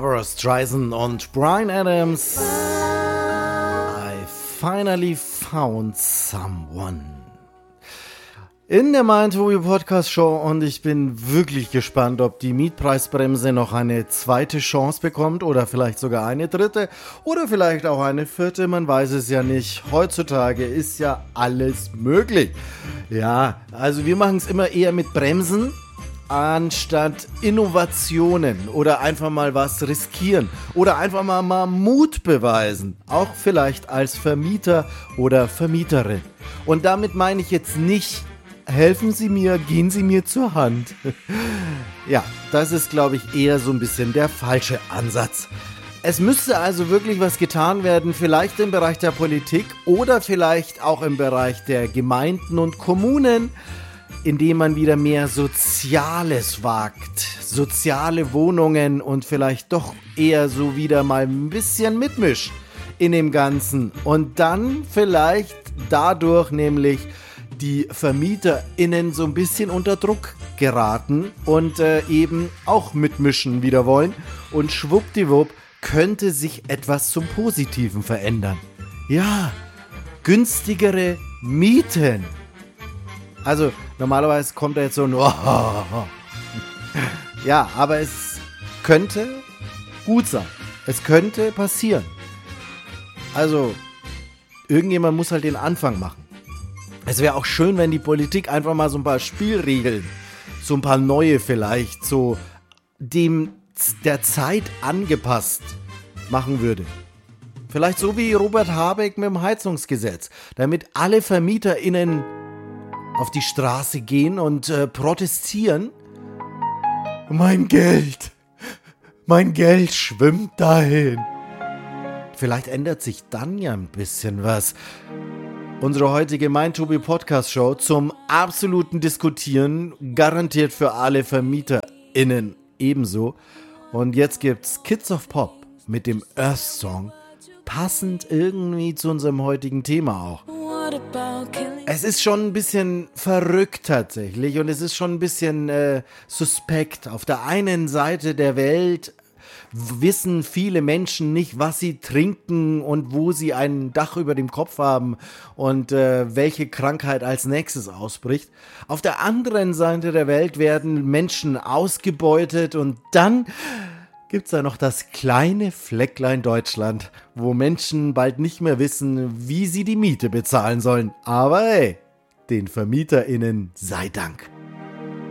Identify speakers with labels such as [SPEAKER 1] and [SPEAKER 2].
[SPEAKER 1] Barbra Streisand und Bryan Adams. I finally found someone. In der Mein Tobi Podcast Show, und ich bin wirklich gespannt, ob die Mietpreisbremse noch eine zweite Chance bekommt oder vielleicht sogar eine dritte oder vielleicht auch eine vierte, man weiß es ja nicht. Heutzutage ist ja alles möglich. Ja, also wir machen es immer eher mit Bremsen anstatt Innovationen oder einfach mal was riskieren oder einfach mal Mut beweisen, auch vielleicht als Vermieter oder Vermieterin. Und damit meine ich jetzt nicht: helfen Sie mir, gehen Sie mir zur Hand. Ja, das ist, glaube ich, eher so ein bisschen der falsche Ansatz. Es müsste also wirklich was getan werden, vielleicht im Bereich der Politik oder vielleicht auch im Bereich der Gemeinden und Kommunen, indem man wieder mehr Soziales wagt, soziale Wohnungen und vielleicht doch eher so wieder mal ein bisschen mitmischt in dem Ganzen und dann vielleicht dadurch nämlich die VermieterInnen so ein bisschen unter Druck geraten und eben auch mitmischen wieder wollen. Und schwuppdiwupp könnte sich etwas zum Positiven verändern. Ja, günstigere Mieten. Also normalerweise kommt da jetzt so ein Ja, aber es könnte gut sein. Es könnte passieren. Also irgendjemand muss halt den Anfang machen. Es wäre auch schön, wenn die Politik einfach mal so ein paar Spielregeln, so ein paar neue vielleicht, so dem der Zeit angepasst machen würde. Vielleicht so wie Robert Habeck mit dem Heizungsgesetz, damit alle VermieterInnen auf die Straße gehen und protestieren. Mein Geld schwimmt dahin. Vielleicht ändert sich dann ja ein bisschen was. Unsere heutige Mein Tobi Podcast Show zum absoluten Diskutieren, garantiert für alle VermieterInnen ebenso. Und jetzt gibt's Kids of Pop mit dem Earth Song, passend irgendwie zu unserem heutigen Thema auch. Es ist schon ein bisschen verrückt tatsächlich und es ist schon ein bisschen suspekt. Auf der einen Seite der Welt wissen viele Menschen nicht, was sie trinken und wo sie ein Dach über dem Kopf haben und welche Krankheit als nächstes ausbricht. Auf der anderen Seite der Welt werden Menschen ausgebeutet und dann gibt's da noch das kleine Flecklein Deutschland, wo Menschen bald nicht mehr wissen, wie sie die Miete bezahlen sollen. Aber hey, den VermieterInnen sei Dank.